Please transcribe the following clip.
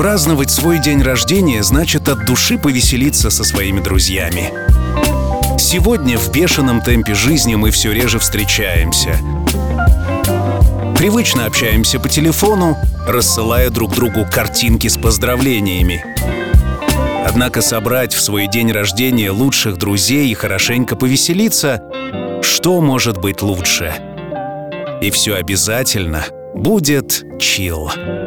Праздновать свой день рождения значит от души повеселиться со своими друзьями. Сегодня в бешеном темпе жизни мы все реже встречаемся. Привычно общаемся по телефону, рассылая друг другу картинки с поздравлениями. Однако собрать в свой день рождения лучших друзей и хорошенько повеселиться — что может быть лучше? И все обязательно будет чилл.